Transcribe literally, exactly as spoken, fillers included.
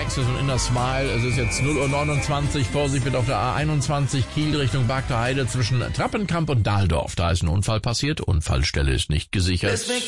Access und Inner Smile. Es ist jetzt null Uhr neunundzwanzig. Vorsicht bitte auf der A einundzwanzig Kiel Richtung Bagder Heide zwischen Trappenkamp und Dahldorf. Da ist ein Unfall passiert. Unfallstelle ist nicht gesichert.